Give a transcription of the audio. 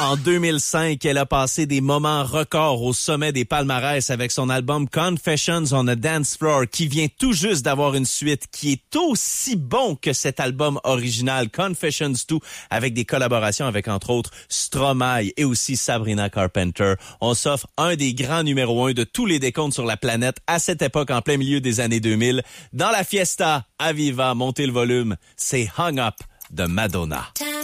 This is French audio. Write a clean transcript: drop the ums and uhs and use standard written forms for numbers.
En 2005, elle a passé des moments records au sommet des palmarès avec son album Confessions on a Dance Floor, qui vient tout juste d'avoir une suite qui est aussi bon que cet album original, Confessions 2, avec des collaborations avec, entre autres, Stromae et aussi Sabrina Carpenter. On s'offre un des grands numéros 1 de tous les décomptes sur la planète à cette époque, en plein milieu des années 2000. Dans la fiesta, à Viva, montez le volume, c'est Hung Up de Madonna.